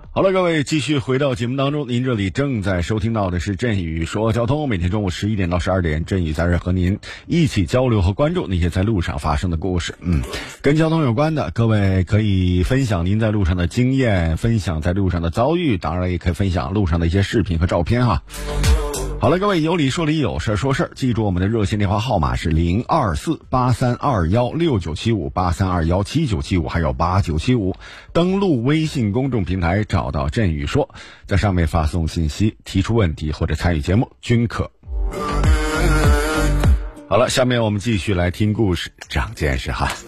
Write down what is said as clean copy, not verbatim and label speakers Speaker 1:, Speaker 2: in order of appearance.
Speaker 1: 好了，各位继续回到节目当中，您这里正在收听到的是振宇说交通，每天中午11点到12点，振宇在这和您一起交流和关注那些在路上发生的故事。跟交通有关的，各位可以分享您在路上的经验，分享在路上的遭遇，当然也可以分享路上的一些视频和照片哈。好了，各位有理说理，有事说事，记住我们的热线电话号码是0248321697583217975，还有8975。登录微信公众平台找到振宇说，在上面发送信息提出问题或者参与节目均可。好了，下面我们继续来听故事，长见识哈。